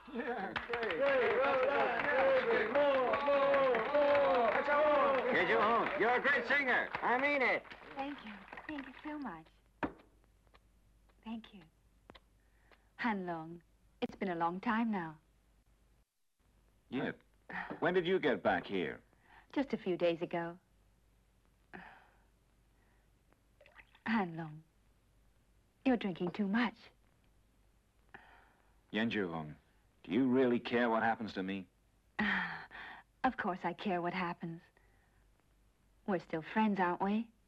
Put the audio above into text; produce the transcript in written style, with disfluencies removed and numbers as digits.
Yeah, great. Well done. More. You're a great singer. I mean it. Thank you. Thank you so much. Thank you. Han Long, it's been a long time now. Yeah. When did you get back here? Just a few days ago. Han Long, you're drinking too much. Yan Zhuhong, do you really care what happens to me? Of course I care what happens. We're still friends, aren't we?